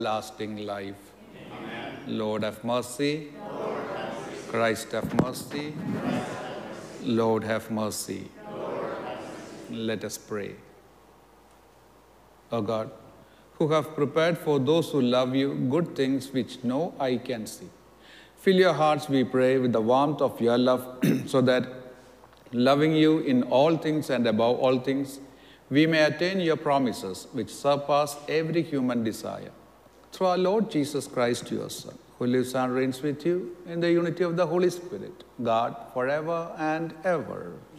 lasting life. Amen. Lord have mercy. Lord have mercy. Christ have mercy. Lord have mercy. Lord have mercy. Let us pray. O God, who have prepared for those who love you good things which no eye can see, fill your hearts, we pray, with the warmth of your love, so that, loving you in all things and above all things, we may attain your promises which surpass every human desire. Through our Lord Jesus Christ, your Son, who lives and reigns with you in the unity of the Holy Spirit, God, forever and ever.